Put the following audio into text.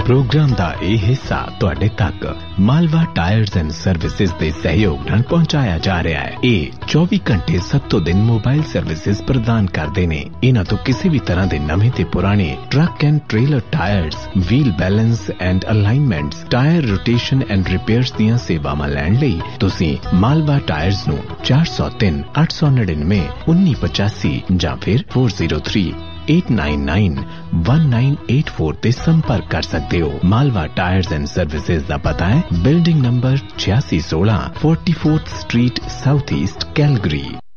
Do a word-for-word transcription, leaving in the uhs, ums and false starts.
Programme दा ये हिस्सा तुहाडे तक मालवा टायर्स एंड सर्विसेज दे सहयोग नाल पहुंचाया जा रहा है। ये चौबीस घंटे सत्तो दिन मोबाइल सर्विसेज प्रदान करते ने। इन्हां तो किसी भी तरह के नवे ते पुराने truck and trailer tyres, wheel balance and alignments, tyre rotation and repairs दियां सेवावां लैण लई तुसीं मालवा टायर्स नूं चार सौ तीन अठ सौ नड़िनवे उन्नी पचासी जां फिर four zero three eight nine nine one nine eight four ते संपर्क कर सकते हो। मालवा टायर्स एंड सर्विसेज का पता है बिल्डिंग नंबर छियासी सोलह forty fourth street south east Calgary.